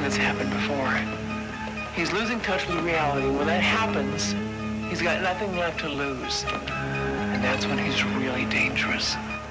everything that's happened before. He's losing touch with reality. When that happens, he's got nothing left to lose. And that's when he's really dangerous.